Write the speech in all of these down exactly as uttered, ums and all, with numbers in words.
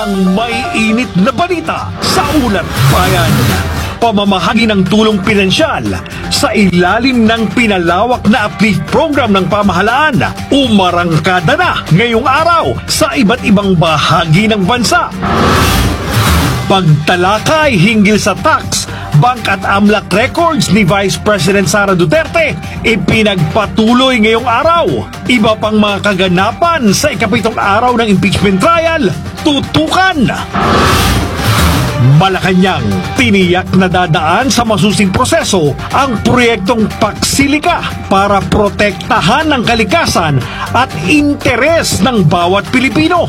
Ang may init na balita sa Ulat Bayan. Pamamahagi ng tulong pinansyal sa ilalim ng pinalawak na uplift program ng pamahalaan, umarangkada na ngayong araw sa iba't ibang bahagi ng bansa. Pagtalakay hinggil sa tax, bank at AMLAC records ni Vice President Sara Duterte ipinagpatuloy ngayong araw. Iba pang mga kaganapan sa ikapitong araw ng impeachment trial, tutukan. Malacanang, tiniyak na dadaan sa masusing proseso ang proyektong Pagsilika para protektahan ang kalikasan at interes ng bawat Pilipino.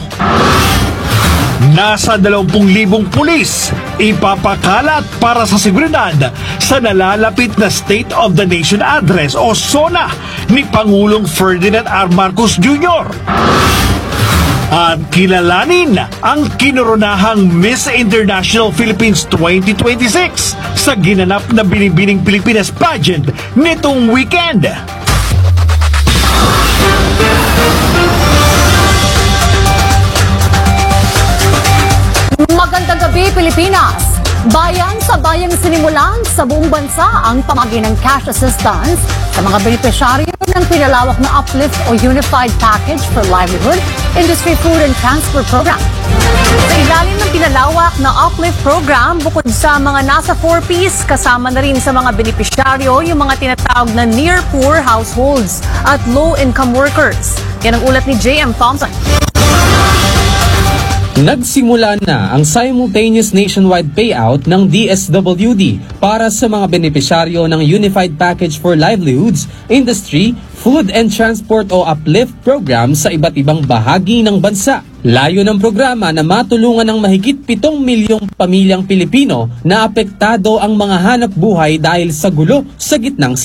Nasa dalawampung libong pulis ipapakalat para sa seguridad sa nalalapit na State of the Nation Address o SONA ni Pangulong Ferdinand R. Marcos Junior At kilalanin ang kinoronahang Miss International Philippines twenty twenty-six sa ginanap na Binibining Pilipinas pageant nitong weekend. Magandang gabi, Pilipinas! Bayan sa bayang sinimulan sa buong bansa ang pamagi ng cash assistance sa mga benepisyaryo ng pinalawak na Uplift o Unified Package for Livelihood, Industry, Food and Transport Program. Sa ilalim ng pinalawak na Uplift Program, bukod sa mga nasa four Ps, kasama na rin sa mga benepisyaryo yung mga tinatawag na near-poor households at low-income workers. Yan ang ulat ni J M Thompson. Nagsimula na ang simultaneous nationwide payout ng D S W D para sa mga benepisyaryo ng Unified Package for Livelihoods, Industry, Food and Transport o Uplift program sa iba't ibang bahagi ng bansa. Layo ng programa na matulungan ng mahigit pitong milyong pamilyang Pilipino na apektado ang mga hanap buhay dahil sa gulo sa gitnang